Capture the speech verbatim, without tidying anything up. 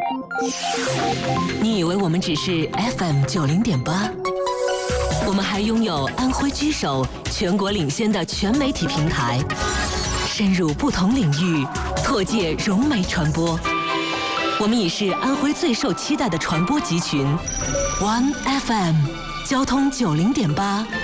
你以为我们只是 F M 九零点八？我们还拥有安徽居首、全国领先的全媒体平台，深入不同领域，拓界融媒传播。我们已是安徽最受期待的传播集群 ，One F M， 交通九零点八，